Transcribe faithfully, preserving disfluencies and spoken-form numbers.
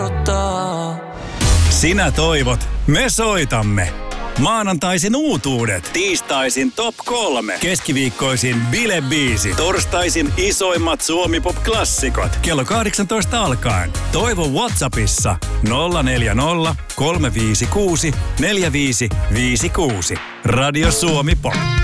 Sinä toivot, me soitamme. Maanantaisin uutuudet, tiistaisin top kolme, keskiviikkoisin bilebiisi, torstaisin isoimmat Suomi-pop-klassikot. Kello kahdeksantoista alkaen. Toivo WhatsAppissa nolla neljä nolla, kolme viisi kuusi, neljä viisi viisi kuusi. Radio Suomi Pop.